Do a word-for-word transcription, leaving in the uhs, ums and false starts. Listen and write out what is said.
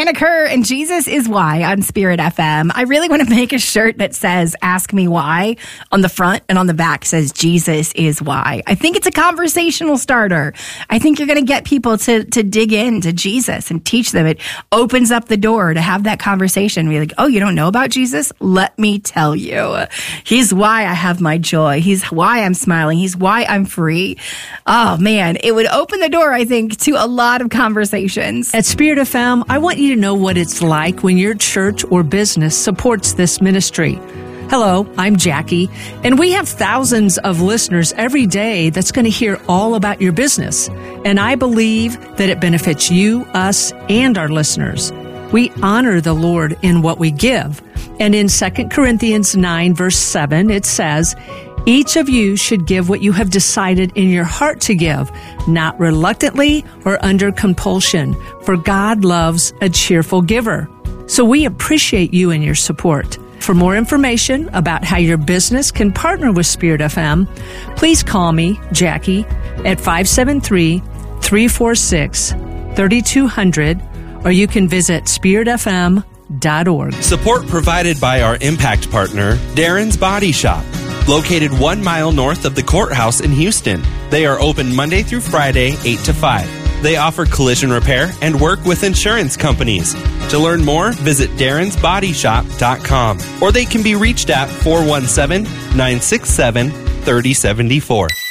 Hannah Kerr and Jesus is Why on Spirit F M. I really want to make a shirt that says Ask Me Why on the front, and on the back says Jesus is Why. I think it's a conversational starter. I think you're going to get people to, to dig into Jesus and teach them. It opens up the door to have that conversation. Be like, oh, you don't know about Jesus? Let me tell you. He's why I have my joy. He's why I'm smiling. He's why I'm free. Oh, man. It would open the door, I think, to a lot of conversations. At Spirit F M, I want you to know what it's like when your church or business supports this ministry. Hello, I'm Jackie, and we have thousands of listeners every day that's going to hear all about your business. And I believe that it benefits you, us, and our listeners. We honor the Lord in what we give. And in Second Corinthians nine, verse seven, it says, each of you should give what you have decided in your heart to give, not reluctantly or under compulsion, for God loves a cheerful giver. So we appreciate you and your support. For more information about how your business can partner with Spirit F M, please call me, Jackie, at five seven three, three four six, three two zero zero, or you can visit spirit f m dot org. Support provided by our impact partner, Darren's Body Shop. Located one mile north of the courthouse in Houston. They are open Monday through Friday, eight to five. They offer collision repair and work with insurance companies. To learn more, visit darrens body shop dot com, or they can be reached at four one seven, nine six seven, three zero seven four.